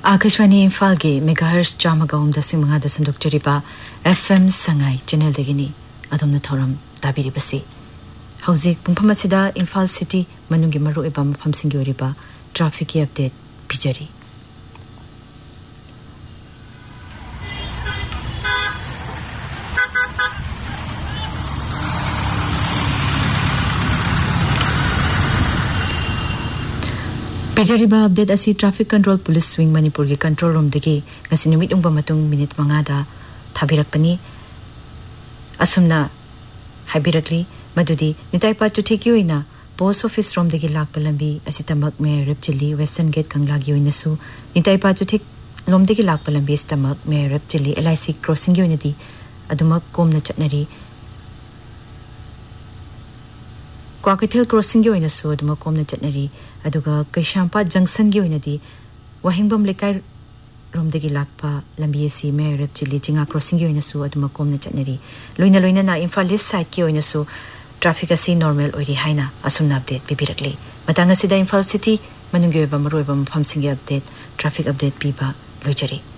आकाशवाणी इम्फाल के मेगाहर्ट्ज चामगाउम दसिंग मंगा दसंदुक चरिबा FM Sangai channel दगिनी अदमना थौरम ताबिरिबसी हौजिक पुंफम असिदा Imphal city मनुंगी मरु एबा मफम सिंगी ओरिबा ट्रैफिक की अपडेट पिजरी पिजरीबा अपडेट असी traffic control police wing Manipur के control room दगी ngasi numit ungba matung minute mangada thabirakpani asumna haibirakli madudi nitaipa chu theki oina post office room dagi lakpa lambi asitamak me repchili western gate kanglagi oina su nitaipa chu thek lom dagi lakpa lambi stamak me repchili LIC crossing gi oina di adumak komna chatnari Kwakathil crossing gi oina su adumak komna chatnari aduga kaishampa junction gi oina di wahingbam lekai room dagi lakpa lambi si me repchili jinga crossing gi oina su aduma komna chatnari loina na Imphal east side ki oina su traffic asi normal ori haina asumna update bibirakli matanga sida Imphal city manungi ba maroi ba mafam singi update traffic update piba lojari